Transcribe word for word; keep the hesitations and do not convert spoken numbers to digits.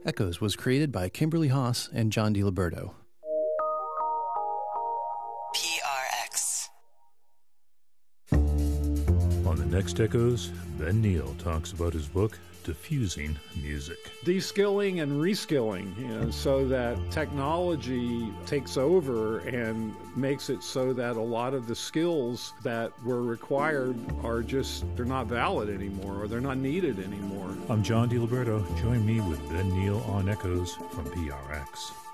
Echoes was created by Kimberly Haas and John DiLiberto. P R X. On the next Echoes, Ben Neal talks about his book, Diffusing Music. De-skilling and reskilling, you know, so that technology takes over and makes it so that a lot of the skills that were required are just, they're not valid anymore, or they're not needed anymore. I'm John DiLiberto. Join me with Ben Neal on Echoes from P R X.